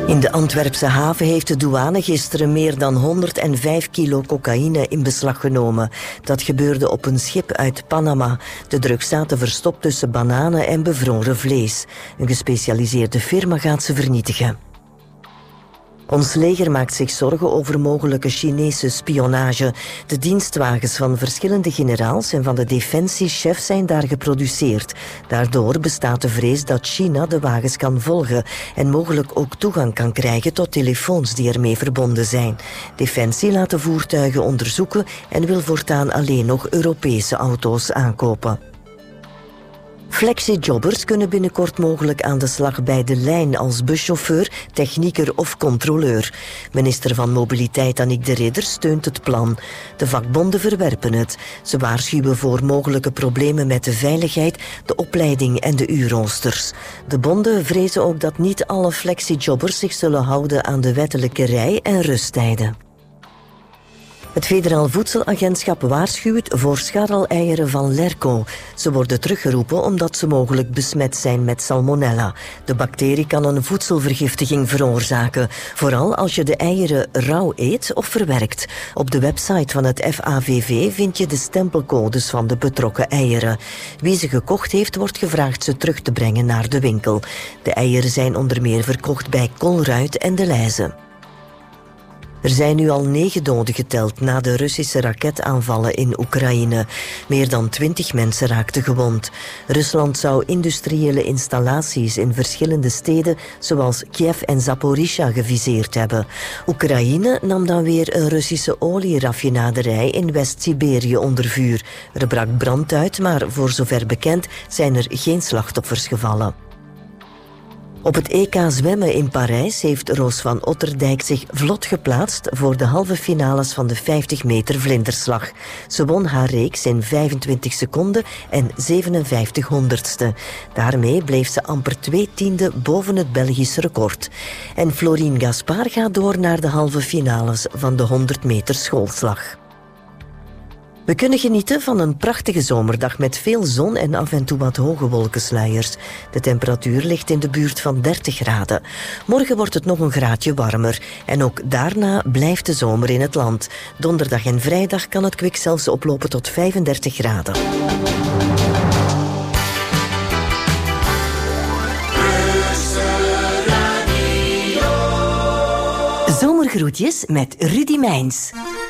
In de Antwerpse haven heeft de douane gisteren meer dan 105 kilo cocaïne in beslag genomen. Dat gebeurde op een schip uit Panama. De drugs zaten verstopt tussen bananen en bevroren vlees. Een gespecialiseerde firma gaat ze vernietigen. Ons leger maakt zich zorgen over mogelijke Chinese spionage. De dienstwagens van verschillende generaals en van de defensiechef zijn daar geproduceerd. Daardoor bestaat de vrees dat China de wagens kan volgen en mogelijk ook toegang kan krijgen tot telefoons die ermee verbonden zijn. Defensie laat de voertuigen onderzoeken en wil voortaan alleen nog Europese auto's aankopen. Flexi-jobbers kunnen binnenkort mogelijk aan de slag bij de lijn als buschauffeur, technieker of controleur. Minister van Mobiliteit Annick de Ridder steunt het plan. De vakbonden verwerpen het. Ze waarschuwen voor mogelijke problemen met de veiligheid, de opleiding en de uurroosters. De bonden vrezen ook dat niet alle flexi-jobbers zich zullen houden aan de wettelijke rij- en rusttijden. Het Federaal Voedselagentschap waarschuwt voor scharreleieren van Lerco. Ze worden teruggeroepen omdat ze mogelijk besmet zijn met salmonella. De bacterie kan een voedselvergiftiging veroorzaken, vooral als je de eieren rauw eet of verwerkt. Op de website van het FAVV vind je de stempelcodes van de betrokken eieren. Wie ze gekocht heeft, wordt gevraagd ze terug te brengen naar de winkel. De eieren zijn onder meer verkocht bij Colruyt en De Leize. Er zijn nu al 9 doden geteld na de Russische raketaanvallen in Oekraïne. Meer dan 20 mensen raakten gewond. Rusland zou industriële installaties in verschillende steden zoals Kiev en Zaporizhzhia geviseerd hebben. Oekraïne nam dan weer een Russische olieraffinaderij in West-Siberië onder vuur. Er brak brand uit, maar voor zover bekend zijn er geen slachtoffers gevallen. Op het EK zwemmen in Parijs heeft Roos van Otterdijk zich vlot geplaatst voor de halve finales van de 50 meter vlinderslag. Ze won haar reeks in 25 seconden en 57 honderdste. Daarmee bleef ze amper 2/10 boven het Belgisch record. En Florine Gaspard gaat door naar de halve finales van de 100 meter schoolslag. We kunnen genieten van een prachtige zomerdag met veel zon en af en toe wat hoge wolkensluiers. De temperatuur ligt in de buurt van 30 graden. Morgen wordt het nog een graadje warmer. En ook daarna blijft de zomer in het land. Donderdag en vrijdag kan het kwik zelfs oplopen tot 35 graden. Zomergroetjes met Rudy Mijns.